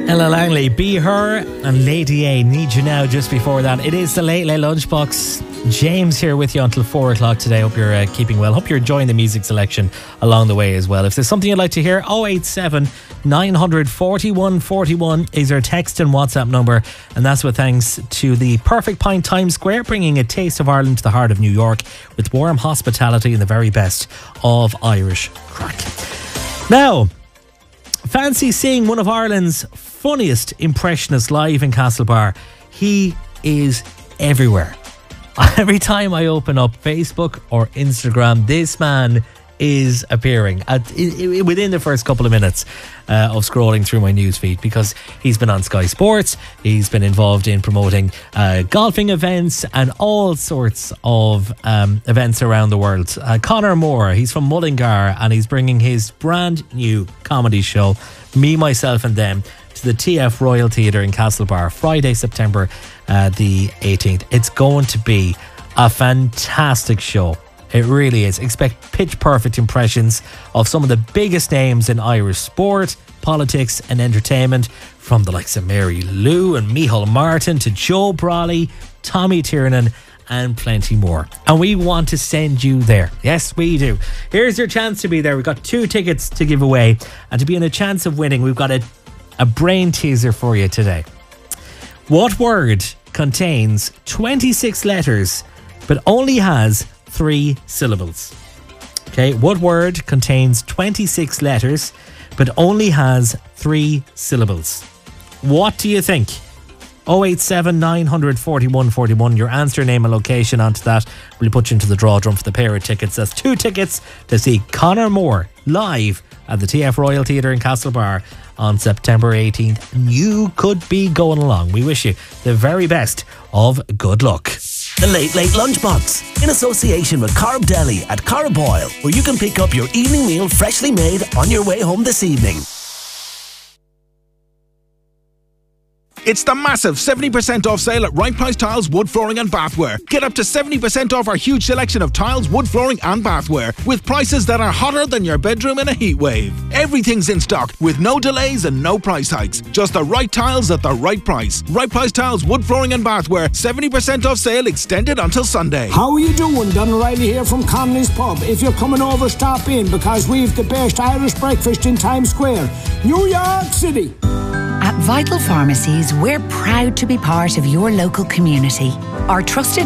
Ella Langley, Be Her, and Lady A, Need You Now. Just before that, it is the Late Late Lunchbox. James here with you until 4 o'clock today. Hope you're keeping well. Hope you're enjoying the music selection along the way as well. If there's something you'd like to hear, 087 900 4141 is our text and WhatsApp number. And that's with thanks to the Perfect Pint Times Square, bringing a taste of Ireland to the heart of New York with warm hospitality and the very best of Irish crack. Now, fancy seeing one of Ireland's funniest impressionists live in Castlebar. He is everywhere. Every time I open up Facebook or Instagram, this man is appearing within the first couple of minutes of scrolling through my newsfeed, because he's been on Sky Sports, he's been involved in promoting golfing events and all sorts of events around the world. Conor Moore, he's from Mullingar, and he's bringing his brand new comedy show, Me, Myself and Them, to the TF Royal Theatre in Castlebar, Friday, September the 18th. It's going to be a fantastic show. It really is. Expect pitch perfect impressions of some of the biggest names in Irish sport, politics and entertainment, from the likes of Mary Lou and Micheál Martin to Joe Brawley, Tommy Tiernan and plenty more. And we want to send you there. Yes, we do. Here's your chance to be there. We've got 2 tickets to give away, and to be in a chance of winning, we've got a brain teaser for you today. What word contains 26 letters but only has 3 syllables? Okay, what word contains 26 letters but only has 3 syllables? What do you think? 087 900 4141. Your answer, name and location onto that. We'll put you into the draw drum for the pair of tickets. That's 2 tickets to see Conor Moore live at the TF Royal Theatre in Castlebar on September 18th. You could be going along. We wish you the very best of good luck. The Late Late Lunchbox, in association with Carb Deli at Carboyle, where you can pick up your evening meal freshly made on your way home this evening. It's the massive 70% off sale at Right Price Tiles, Wood Flooring and Bathware. Get up to 70% off our huge selection of tiles, wood flooring and bathware, with prices that are hotter than your bedroom in a heat wave. Everything's in stock with no delays and no price hikes. Just the right tiles at the right price. Right Price Tiles, Wood Flooring and Bathware, 70% off sale extended until Sunday. How are you doing? Don O'Reilly here from Connolly's Pub. If you're coming over, stop in, because we've the best Irish breakfast in Times Square, New York City. At Vital Pharmacies, we're proud to be part of your local community. Our trusted